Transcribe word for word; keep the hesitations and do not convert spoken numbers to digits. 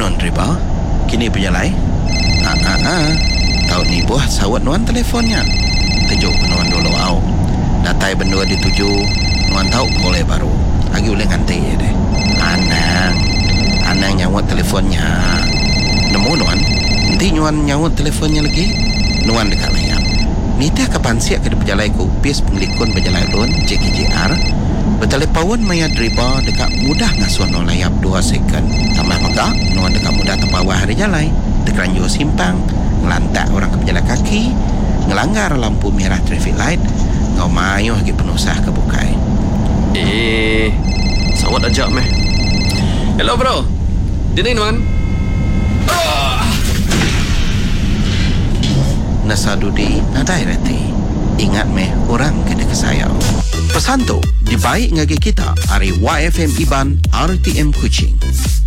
non riba kini penjalai ah ah ah tahu ni buah sawat nuan telefonnya tuju nuan dulu au datai bendua dituju nuan tahu boleh baru lagi boleh nganti ya deh anang anang nyawat teleponnya nemu nuan nanti nuan nyawat teleponnya lagi nuan dekat layar ni teh kapan siap ke penjalai ku pis penglikun penjalai lun J K J R bertelepon maya driba dekat mudah ngasuh no layap dua second tambah maka nuan dekat mudah tempawah hari jalai tekeranjur simpang ngelantak orang ke pejalan kaki ngelanggar lampu merah traffic light ngau mayuh lagi penusah ke bukai eh sawat ajak meh. Hello bro, dini nuan. Oh. Nasadudi nadai reti ingat meh orang kena kesayang pesan tu dibaik ngagi kita hari Y F M Iban R T M Kuching.